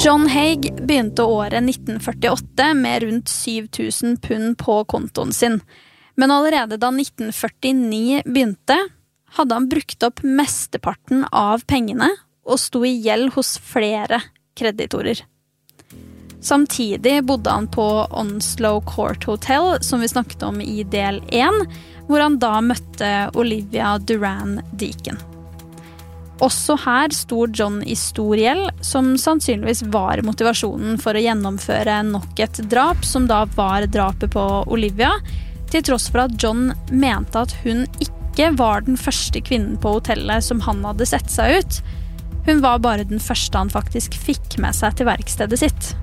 John Haig begynte året 1948 med rundt 7000 pund på kontoen sin. Men allerede da 1949 begynte, hadde han brukt opp mesteparten av pengene og sto i gjeld hos flere kreditorer. Samtidig bodde han på Onslow Court Hotel, som vi snakket om i del 1, hvor han da møtte Olivia Duran Deacon. Også her sto John i stor gjeld, som sannsynligvis var motivasjonen for å gjennomføre nok et drap, som da var drapet på Olivia, til tross for at John mente at hun ikke var den første kvinnen på hotellet som han hadde sett seg ut. Hun var bare den første han faktisk fikk med seg til verkstedet sitt.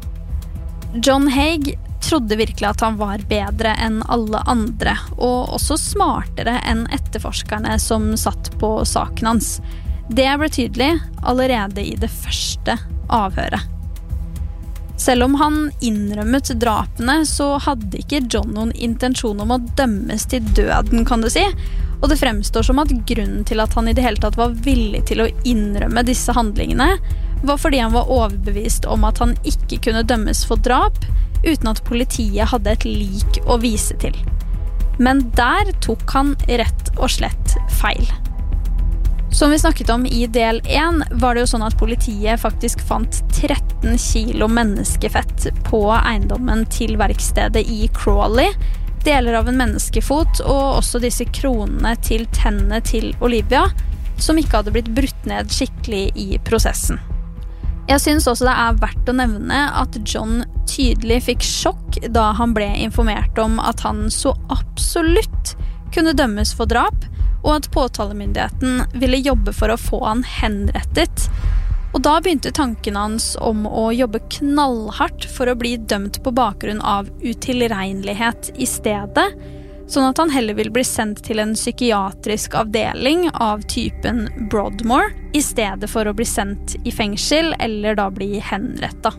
John Haig trodde virkelig at han var bedre enn alle andre, og også smartere enn etterforskerne som satt på saken hans. Det ble tydelig allerede i det første avhøret. Selv om han innrømmet drapene, så hadde ikke John noen intensjon om å dømmes til døden, kan du si. Og det fremstår som at grunnen til at han i det hele tatt var villig til å innrømme disse handlingene, var fordi han var overbevist om at han ikke kunne dømmes for drap, uten at politiet hadde et lik å vise til. Men der tok han rett og slett feil. Som vi snakket om i del 1, var det jo sånn at politiet faktisk fant 13 kilo menneskefett på eiendommen til verkstedet i Crawley, deler av en menneskefot og også disse kronene til tennene til Olivia, som ikke hadde blitt brutt ned skikkelig i prosessen. Jeg synes også det er verdt å nevne at John tydelig fikk sjokk da han ble informert om at han så absolutt kunne dømmes for drap, og at påtalemyndigheten ville jobbe for å få han henrettet. Og da begynte tanken hans om å jobbe knallhardt for å bli dømt på bakgrunn av utilregnelighet i stedet, sånn at han heller vil bli sendt til en psykiatrisk avdeling av typen Broadmoor, i stedet for å bli sendt i fengsel eller da bli henrettet.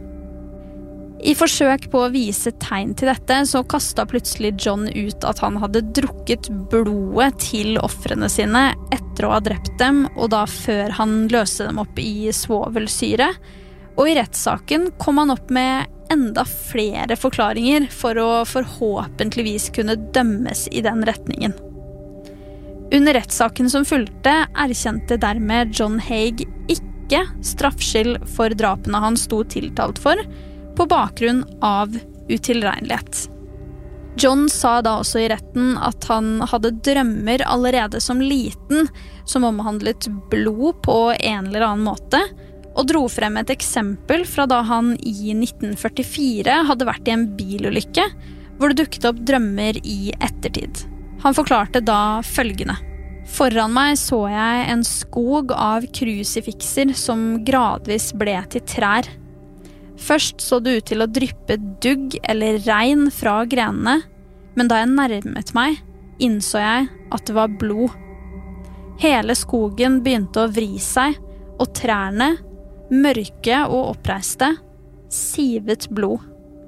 I forsøk på å vise tegn til dette, så kastet plutselig John ut at han hadde drukket blodet til ofrene sine etter å ha drept dem, og da før han løste dem opp i svovelsyre. Og i rettssaken kom han opp med enda flere forklaringer for å forhåpentligvis kunne dømmes i den retningen. Under rettssaken som fulgte, erkjente dermed John Haig ikke straffskyld for drapene han sto tiltalt for, på bakgrunn av utilregnelighet. John sa da også i retten at han hadde drømmer allerede som liten som omhandlet blod på en eller annen måte, og dro frem et eksempel fra da han i 1944 hadde vært i en bilulykke, hvor det dukket opp drømmer i ettertid. Han forklarte da følgende: Foran meg så jeg en skog av krusifikser som gradvis ble til trær. Først så det ut til å dryppe dugg eller regn fra grenene, men da jeg nærmet meg, innså jeg at det var blod. Hele skogen begynte å vri seg, og trærne, mørke og oppreiste, sivet blod.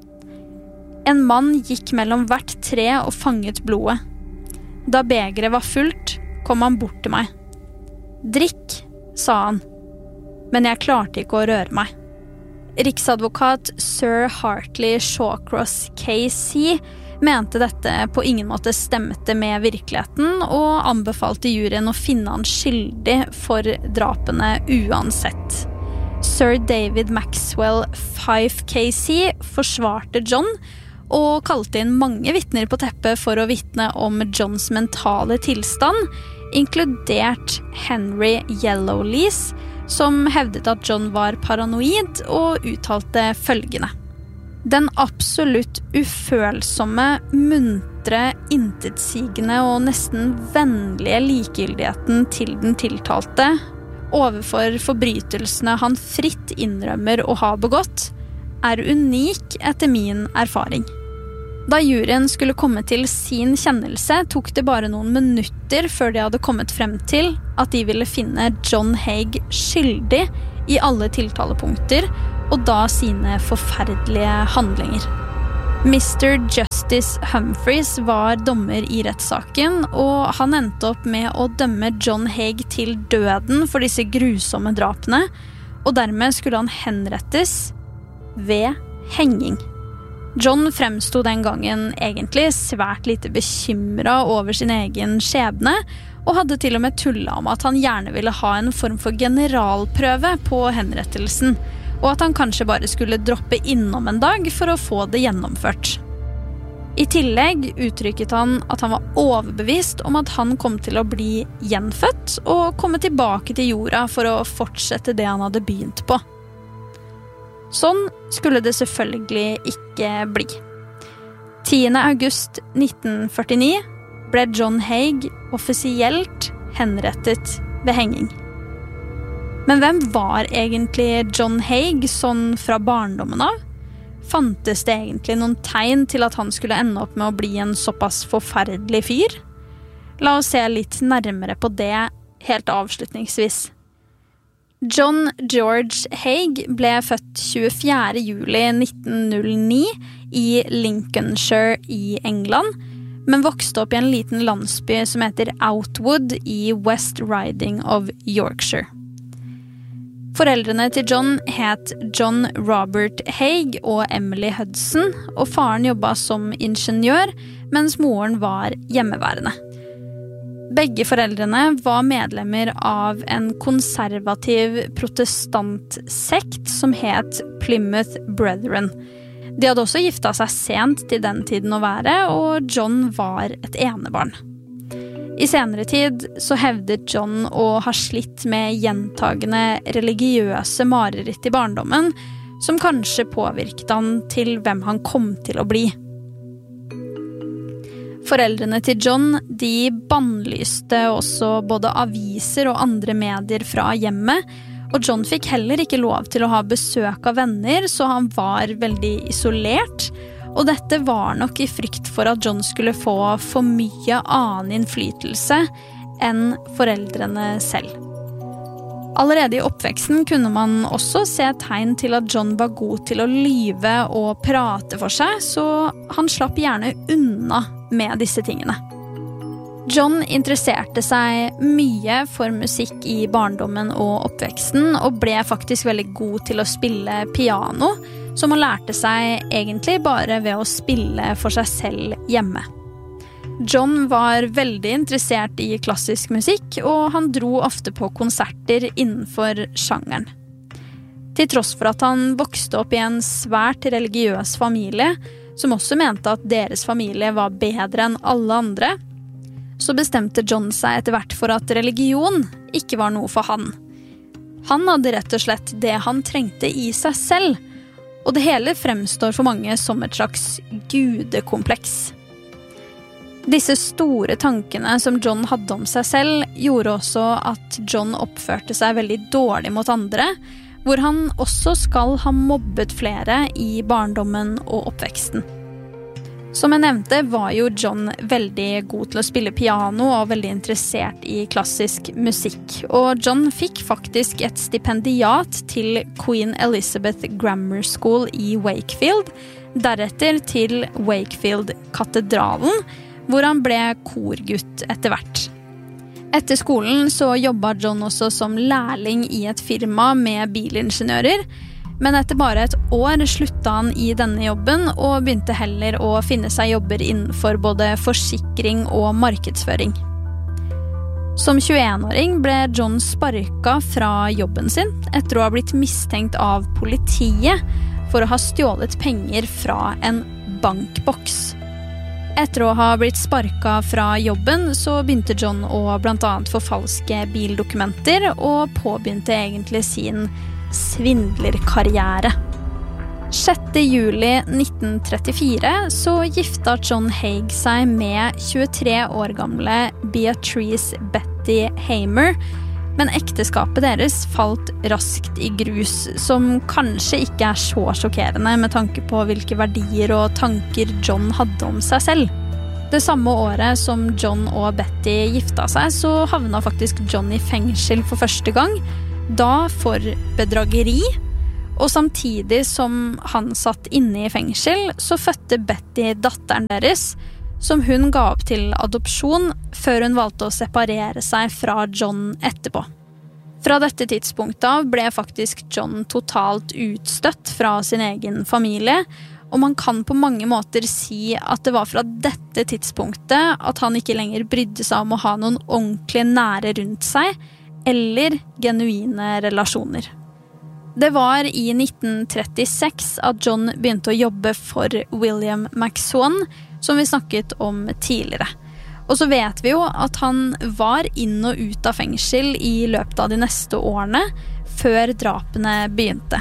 En mann gikk mellom hvert tre og fanget blodet. Da begeret var fullt, kom han bort til meg. «Drikk», sa han, men jeg klarte ikke å røre meg. Riksadvokat Sir Hartley Shawcross KC mente dette på ingen måte stemte med virkeligheten, og anbefalte juryen å finne han skyldig for drapene uansett. Sir David Maxwell Fife KC forsvarte John, og kalte inn mange vitner på teppet for å vitne om Johns mentale tilstand, inkludert Henry Yellowlees, som hevdet at John var paranoid og uttalte følgende: Den absolutt ufølsomme, muntre, intetsigende og nesten vennlige likegyldigheten til den tiltalte overfor forbrytelsene han fritt innrømmer å ha begått, er unik etter min erfaring. Da juryen skulle komme til sin kjennelse, tok det bare noen minutter før de hadde kommet frem til at de ville finne John Haig skyldig i alle tiltalepunkter, og da sine forferdelige handlinger. Mr. Justice Humphreys var dommer i rettssaken, og han endte opp med å dømme John Haig til døden for disse grusomme drapene, og dermed skulle han henrettes ved henging. John fremstod den gangen egentlig svært lite bekymret over sin egen skjebne, og hadde til og med tullet om at han gjerne ville ha en form for generalprøve på henrettelsen, og at han kanskje bare skulle droppe innom en dag for å få det gjennomført. I tillegg uttrykket han at han var overbevist om at han kom til å bli gjenfødt og komme tilbake til jorda for å fortsette det han hadde begynt på. Sånn skulle det selvfølgelig ikke bli. 10. august 1949 ble John Haig offisielt henrettet ved henging. Men hvem var egentlig John Haig sånn fra barndommen av? Fantes det egentlig noen tegn til at han skulle ende opp med å bli en såpass forferdelig fyr? La oss se litt nærmere på det helt avslutningsvis. John George Haig ble født 24. juli 1909 i Lincolnshire i England, men vokste opp i en liten landsby som heter Outwood i West Riding of Yorkshire. Foreldrene til John het John Robert Haig og Emily Hudson, og faren jobbet som ingeniør, mens moren var hjemmeværende. Begge foreldrene var medlemmer av en konservativ protestantsekt som het Plymouth Brethren. De hadde også giftet seg sent til den tiden å være, og John var et enebarn. I senere tid så hevdet John å ha slitt med gjentagende religiøse mareritt i barndommen, som kanskje påvirket han til hvem han kom til å bli. Foreldrene til John, de bannlyste også både aviser og andre medier fra hjemmet, og John fikk heller ikke lov til å ha besøk av venner, så han var veldig isolert, og dette var nok i frykt for at John skulle få for mye annen innflytelse enn foreldrene selv. Allerede i oppveksten kunne man også se tegn til at John var god til å lyve og prate for seg, så han slapp gjerne unna med disse tingene. John interesserte seg mye for musikk i barndommen og oppveksten, og ble faktisk veldig god til å spille piano, som han lærte seg egentlig bare ved å spille for seg selv hjemme. John var veldig interessert i klassisk musikk, og han dro ofte på konserter innenfor sjangeren. Til tross for at han vokste opp i en svært religiøs familie, som også mente at deres familie var bedre enn alle andre, så bestemte John seg etter hvert for at religion ikke var noe for han. Han hadde rett og slett det han trengte i seg selv, og det hele fremstår for mange som et slags gudekompleks. Disse store tankene som John hadde om seg selv, gjorde også at John oppførte seg veldig dårlig mot andre, hvor han også skal ha mobbet flere i barndommen og oppveksten. Som jeg nevnte var jo John veldig god til å spille piano og veldig interessert i klassisk musikk. Og John fikk faktisk et stipendiat til Queen Elizabeth Grammar School i Wakefield, deretter til Wakefield-katedralen, hvor han ble korgutt etter hvert. Etter skolen så jobbet John også som lærling i et firma med bilingeniører, men etter bare et år sluttet han i denne jobben og begynte heller å finne seg jobber innenfor både forsikring og markedsføring. Som 21-åring ble John sparket fra jobben sin etter å ha blitt mistenkt av politiet for å ha stjålet penger fra en bankboks. Etter å ha blitt sparket fra jobben så begynte John å blant annet forfalske bildokumenter og påbegynte egentlig sin svindlerkarriere. 6. juli 1934 så gifta John Haig seg med 23 år gamle Beatrice Betty Hamer, men ekteskapet deres falt raskt i grus, som kanskje ikke er så sjokkerende med tanke på hvilke verdier og tanker John hadde om seg selv. Det samme året som John og Betty gifta seg, så havna faktisk John i fengsel for første gang, da for bedrageri, og samtidig som han satt inne i fengsel, så fødte Betty datteren deres, som hun ga opp til adopsjon før hun valgte å separere seg fra John etterpå. Fra dette tidspunktet av ble faktisk John totalt utstøtt fra sin egen familie, og man kan på mange måter si at det var fra dette tidspunktet at han ikke lenger brydde seg om å ha noen ordentlig nære rundt seg, eller genuine relasjoner. Det var i 1936 at John begynte å jobbe for William McSwan, som vi snakket om tidligere. Og så vet vi jo at han var inn og ut av fengsel i løpet av de neste årene, før drapene begynte.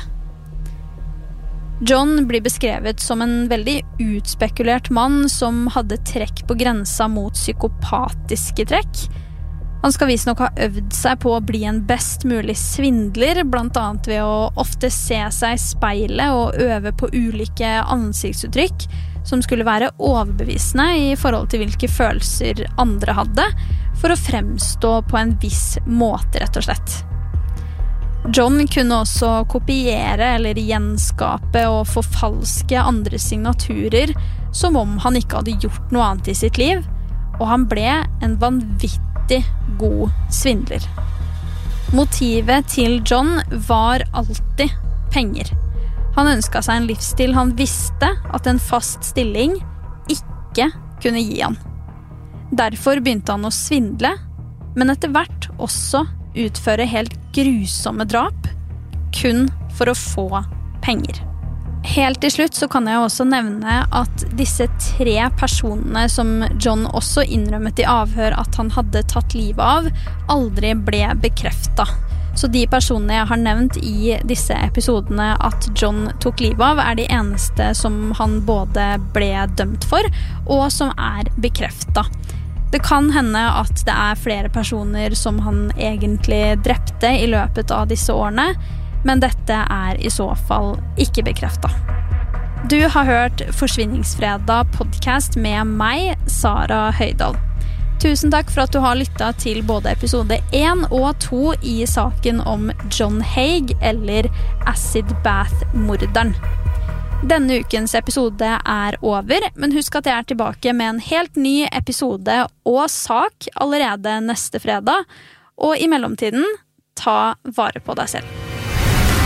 John blir beskrevet som en veldig utspekulert mann som hadde trekk på grensa mot psykopatiske trekk. Han skal visstnok ha øvd seg på å bli en best mulig svindler, blant annet ved å ofte se seg i speilet og øve på ulike ansiktsuttrykk som skulle være overbevisende i forhold til hvilke følelser andre hadde, for å fremstå på en viss måte, rett og slett. John kunne også kopiere eller gjenskape og forfalske andre signaturer som om han ikke hadde gjort noe annet i sitt liv, og han ble en vanvittig god svindler. Motivet til John var alltid penger. Han ønsket seg en livsstil han visste at en fast stilling ikke kunne gi han. Derfor begynte han å svindle, men etter hvert også utføre helt grusomme drap, kun for å få penger. Helt til slutt så kan jeg også nevne at disse 3 personene som John også innrømmet i avhør at han hadde tatt livet av, aldri ble bekreftet. Så de personene jeg har nevnt i disse episodene at John tok livet av, er de eneste som han både ble dømt for, og som er bekreftet. Det kan hende at det er flere personer som han egentlig drepte i løpet av disse årene, men dette er i så fall ikke bekreftet. Du har hørt Forsvinningsfredag podcast med meg, Sara Høydal. Tusen takk for at du har lyttet til både episode 1 og 2 i saken om John Haig, eller Acid Bath-morderen. Denne ukens episode er over, men husk at jeg er tilbake med en helt ny episode og sak allerede neste fredag. Og i mellomtiden, ta vare på deg selv.